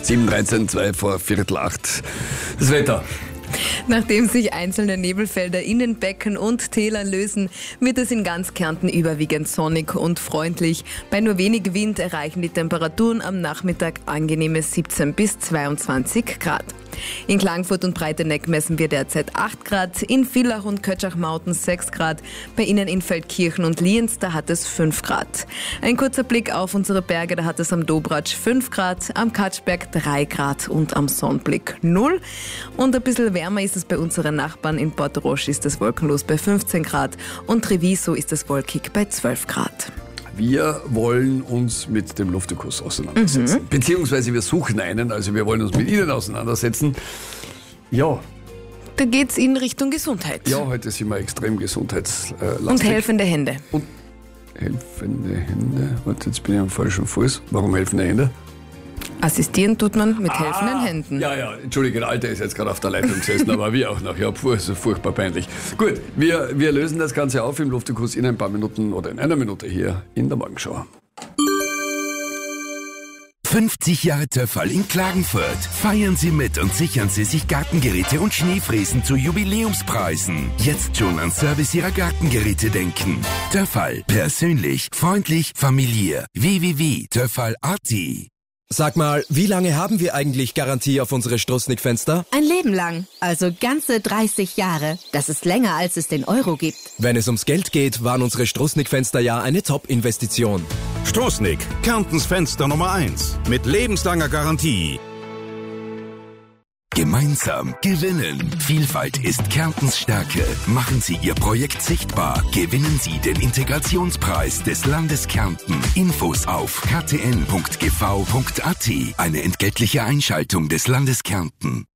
7:13, 2 vor Viertel 8. Das Wetter. Nachdem sich einzelne Nebelfelder in den Becken und Tälern lösen, wird es in ganz Kärnten überwiegend sonnig und freundlich. Bei nur wenig Wind erreichen die Temperaturen am Nachmittag angenehme 17 bis 22 Grad. In Klagenfurt und Breiteneck messen wir derzeit 8 Grad, in Villach und Kötschach-Mauten 6 Grad, bei Ihnen in Feldkirchen und Lienz, da hat es 5 Grad. Ein kurzer Blick auf unsere Berge, da hat es am Dobratsch 5 Grad, am Katschberg 3 Grad und am Sonnblick 0. Und ein bisschen wärmer ist es bei unseren Nachbarn. In Portorosch ist es wolkenlos bei 15 Grad und Treviso ist es wolkig bei 12 Grad. Wir wollen uns mit dem Luftikus auseinandersetzen. Beziehungsweise wir suchen einen, also wir wollen uns mit Ihnen auseinandersetzen. Ja. Da geht's in Richtung Gesundheit. Ja, heute sind wir extrem gesundheitslastig. Und helfende Hände. Und helfende Hände? Warte, jetzt bin ich am falschen Fuß. Warum helfende Hände? Assistieren tut man mit helfenden Händen. Ja, Entschuldige, der Alte ist jetzt gerade auf der Leitung gesessen, aber wir auch noch. Ja, so furchtbar peinlich. Gut, wir lösen das Ganze auf im Luftikus in ein paar Minuten oder in einer Minute hier in der Morgenschau. 50 Jahre Töffal in Klagenfurt. Feiern Sie mit und sichern Sie sich Gartengeräte und Schneefräsen zu Jubiläumspreisen. Jetzt schon an Service Ihrer Gartengeräte denken. Töffal. Persönlich, freundlich, familiär. www.töffal.at. Sag mal, wie lange haben wir eigentlich Garantie auf unsere Strussnik-Fenster? Ein Leben lang, also ganze 30 Jahre. Das ist länger, als es den Euro gibt. Wenn es ums Geld geht, waren unsere Strussnik-Fenster ja eine Top-Investition. Strussnik, Kärntens Fenster Nummer 1 mit lebenslanger Garantie. Gemeinsam gewinnen. Vielfalt ist Kärntens Stärke. Machen Sie Ihr Projekt sichtbar. Gewinnen Sie den Integrationspreis des Landes Kärnten. Infos auf ktn.gv.at. Eine entgeltliche Einschaltung des Landes Kärnten.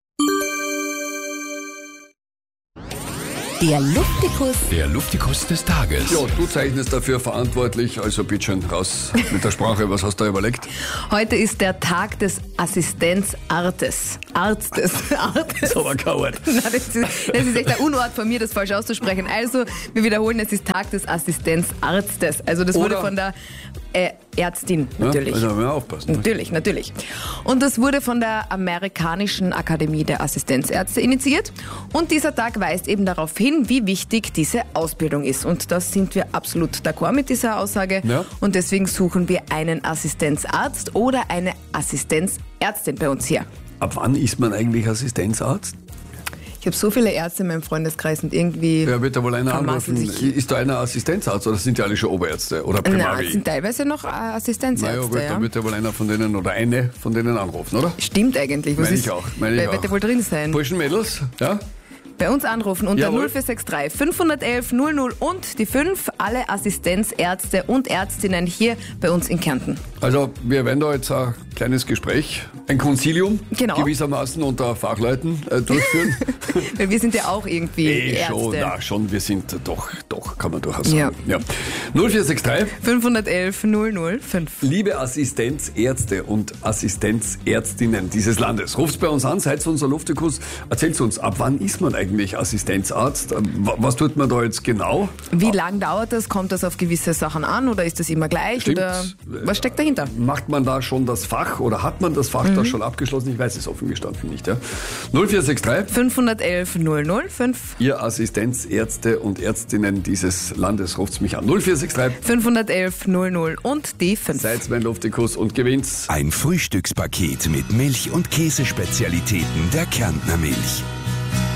Der Luftikus. Der Luftikus des Tages. Ja, du zeichnest dafür verantwortlich, also bitte schön raus mit der Sprache. Was hast du da überlegt? Heute ist der Tag des Assistenzarztes. Arztes. Das ist aber kein Wort. Nein, das ist echt ein Unort von mir, das falsch auszusprechen. Also, wir wiederholen, es ist Tag des Assistenzarztes. Also das wurde von der Ärztin, natürlich. Ja, also müssen wir aufpassen. Natürlich. Und das wurde von der Amerikanischen Akademie der Assistenzärzte initiiert. Und dieser Tag weist eben darauf hin, wie wichtig diese Ausbildung ist. Und das sind wir absolut d'accord mit dieser Aussage. Ja. Und deswegen suchen wir einen Assistenzarzt oder eine Assistenzärztin bei uns hier. Ab wann ist man eigentlich Assistenzarzt? Ich habe so viele Ärzte in meinem Freundeskreis und irgendwie Ja, wird da wohl einer vermaßen anrufen. sich. Ist da einer Assistenzarzt oder sind die alle schon Oberärzte oder Primari? Nein, es sind teilweise noch Assistenzärzte. Naja, gut, ja. dann wird ja wohl einer von denen oder eine von denen anrufen, oder? Stimmt eigentlich. Meine ich auch. Wer wird da wohl drin sein? Burschen, Mädels, ja? Bei uns anrufen unter Jawohl. 0463 511 00 und die 5, alle Assistenzärzte und Ärztinnen hier bei uns in Kärnten. Also wir werden da jetzt ein kleines Gespräch, ein Konzilium Genau. gewissermaßen unter Fachleuten durchführen. Weil wir sind ja auch irgendwie Ärzte. Schon, wir sind doch, kann man durchaus sagen. Ja. 0463, 511 005. liebe Assistenzärzte und Assistenzärztinnen dieses Landes, ruft bei uns an, seid unser Luftikus, erzählt uns, ab wann ist man eigentlich Assistenzarzt? Was tut man da jetzt genau? Wie lang dauert das? Kommt das auf gewisse Sachen an oder ist das immer gleich? Stimmt. Oder was steckt dahinter? Macht man da schon das Fach oder hat man das Fach da schon abgeschlossen? Ich weiß es offen gestanden nicht. Ja. 0463, 511 005. ihr Assistenzärzte und Ärztinnen dieses Landes, ruft mich an. 0463, 511 00 und die 5. seid mein Luftikus und gewinnt's. Ein Frühstückspaket mit Milch- und Käsespezialitäten der Kärntner Milch.